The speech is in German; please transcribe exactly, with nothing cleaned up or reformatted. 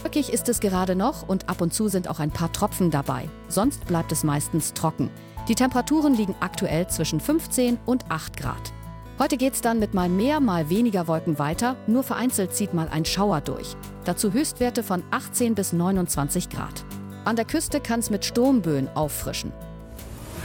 Wolkig ist es gerade noch und ab und zu sind auch ein paar Tropfen dabei. Sonst bleibt es meistens trocken. Die Temperaturen liegen aktuell zwischen fünfzehn und acht Grad. Heute geht's dann mit mal mehr, mal weniger Wolken weiter, nur vereinzelt zieht mal ein Schauer durch. Dazu Höchstwerte von achtzehn bis neunundzwanzig Grad. An der Küste kann es mit Sturmböen auffrischen.